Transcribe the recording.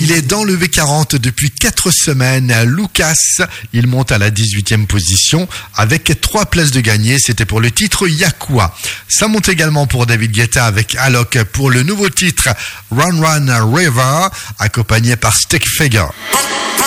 Il est dans le V40 depuis 4 semaines. Lucas, il monte à la 18e position avec 3 places de gagné. C'était pour le titre Yakua. Ça monte également pour David Guetta avec Alok pour le nouveau titre Run Run River, accompagné par Stick Figure.